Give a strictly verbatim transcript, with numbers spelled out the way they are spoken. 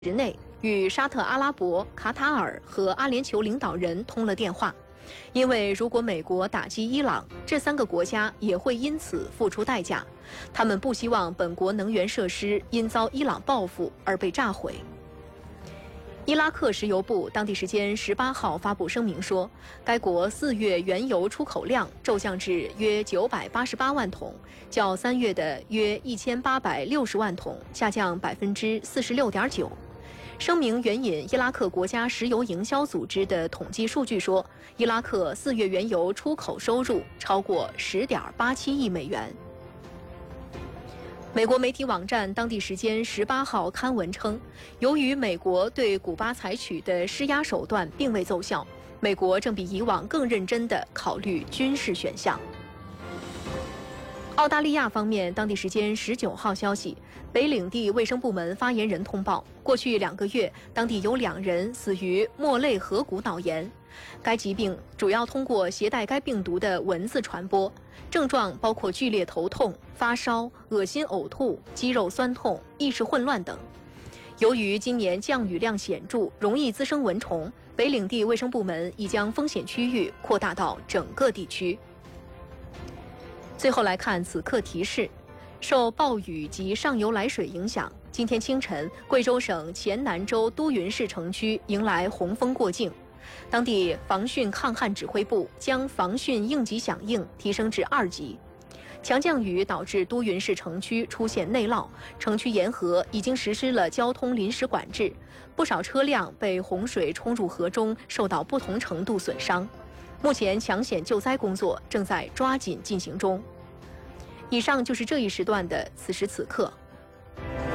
日内与沙特阿拉伯、卡塔尔和阿联酋领导人通了电话，因为如果美国打击伊朗，这三个国家也会因此付出代价。他们不希望本国能源设施因遭伊朗报复而被炸毁。伊拉克石油部当地时间十八号发布声明说，该国四月原油出口量骤降至约九百八十八万桶，较三月的约一千八百六十万桶下降百分之四十六点九。声明援引伊拉克国家石油营销组织的统计数据说，伊拉克四月原油出口收入超过十点八七亿美元。美国媒体网站当地时间十八号刊文称，由于美国对古巴采取的施压手段并未奏效，美国正比以往更认真地考虑军事选项。澳大利亚方面，当地时间十九号消息，北领地卫生部门发言人通报，过去两个月，当地有两人死于莫类河谷脑炎。该疾病主要通过携带该病毒的蚊子传播，症状包括剧烈头痛、发烧、恶心、呕吐、肌肉酸痛、意识混乱等。由于今年降雨量显著，容易滋生蚊虫，北领地卫生部门已将风险区域扩大到整个地区。最后来看此刻提示，受暴雨及上游来水影响，今天清晨，贵州省黔南州都匀市城区迎来洪峰过境。当地防汛抗旱指挥部将防汛应急响应提升至二级。强降雨导致都匀市城区出现内涝，城区沿河已经实施了交通临时管制，不少车辆被洪水冲入河中，受到不同程度损伤。目前抢险救灾工作正在抓紧进行中。以上就是这一时段的此时此刻。